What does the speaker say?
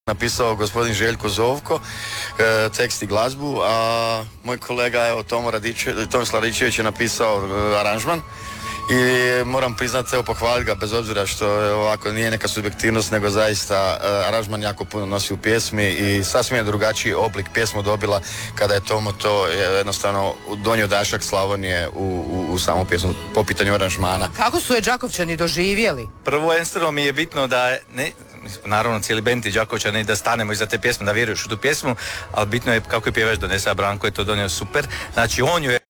napisao gospodin Željko Zovko, tekst i glazbu, a moj kolega evo Tomislav Radičević je napisao aranžman i moram priznati, evo pohvaliti ga bez obzira što je ovako nije neka subjektivnost, nego zaista aranžman jako puno nosi u pjesmi i sasvim je drugačiji oblik pjesmu dobila kada je Tomo to jednostavno donio dašak Slavonije u samu pjesmu po pitanju aranžmana. Kako su je Đakovčani doživjeli? Prvenstveno mi je bitno da naravno cijeli bend i Đakovčani da stanemo iza te pjesme, da vjeruješ u tu pjesmu, ali bitno je kako je pjevač donese, a Branko je to donio super. Znači on ju je